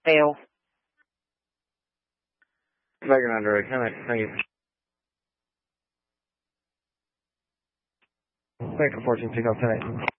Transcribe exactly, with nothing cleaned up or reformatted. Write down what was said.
Fail. Back in Android. Thank you. Thanks for fourteen, take off tonight.